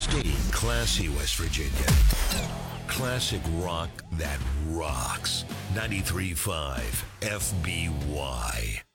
Staying classy, West Virginia. Classic rock that rocks. 93.5 FBY.